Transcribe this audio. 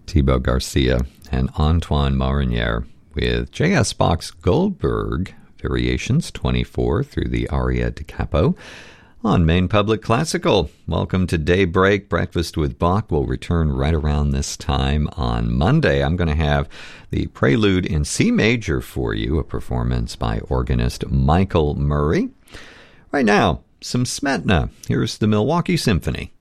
Thibaut Garcia and Antoine Marinier with J.S. Bach's Goldberg Variations 24 through the Aria da Capo on Maine Public Classical. Welcome to Daybreak. Breakfast with Bach will return right around this time on Monday. I'm going to have the Prelude in C major for you, a performance by organist Michael Murray. Right now, some Smetana. Here's the Milwaukee Symphony.